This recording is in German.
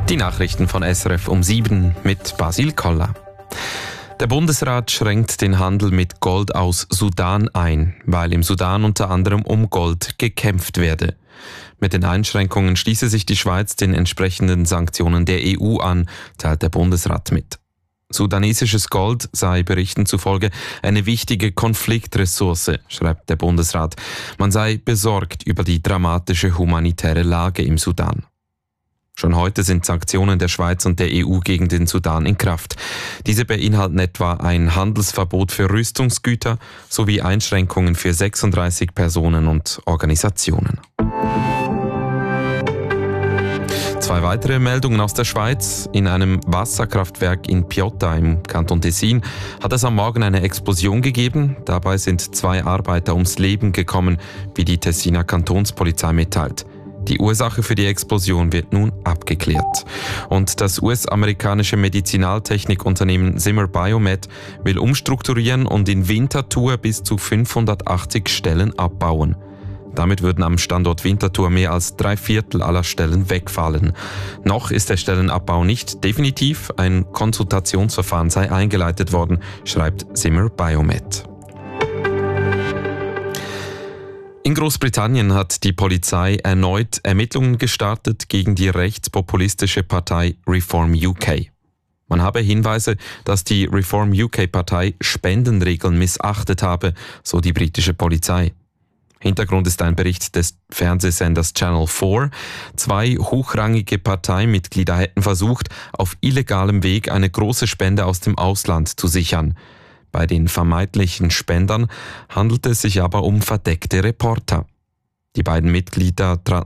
Die Nachrichten von SRF um 7 mit Basil Koller. Der Bundesrat schränkt den Handel mit Gold aus Sudan ein, weil im Sudan unter anderem um Gold gekämpft werde. Mit den Einschränkungen schließe sich die Schweiz den entsprechenden Sanktionen der EU an, teilt der Bundesrat mit. Sudanesisches Gold sei Berichten zufolge eine wichtige Konfliktressource, schreibt der Bundesrat. Man sei besorgt über die dramatische humanitäre Lage im Sudan. Schon heute sind Sanktionen der Schweiz und der EU gegen den Sudan in Kraft. Diese beinhalten etwa ein Handelsverbot für Rüstungsgüter sowie Einschränkungen für 36 Personen und Organisationen. Zwei weitere Meldungen aus der Schweiz. In einem Wasserkraftwerk in Piotta im Kanton Tessin hat es am Morgen eine Explosion gegeben. Dabei sind 2 Arbeiter ums Leben gekommen, wie die Tessiner Kantonspolizei mitteilt. Die Ursache für die Explosion wird nun abgeklärt. Und das US-amerikanische Medizinaltechnikunternehmen Zimmer Biomet will umstrukturieren und in Winterthur bis zu 580 Stellen abbauen. Damit würden am Standort Winterthur mehr als 3/4 aller Stellen wegfallen. Noch ist der Stellenabbau nicht definitiv. Ein Konsultationsverfahren sei eingeleitet worden, schreibt Zimmer Biomet. In Großbritannien hat die Polizei erneut Ermittlungen gestartet gegen die rechtspopulistische Partei Reform UK. Man habe Hinweise, dass die Reform UK-Partei Spendenregeln missachtet habe, so die britische Polizei. Hintergrund ist ein Bericht des Fernsehsenders Channel 4. 2 hochrangige Parteimitglieder hätten versucht, auf illegalem Weg eine große Spende aus dem Ausland zu sichern. Bei den vermeintlichen Spendern handelt es sich aber um verdeckte Reporter. Die beiden Mitglieder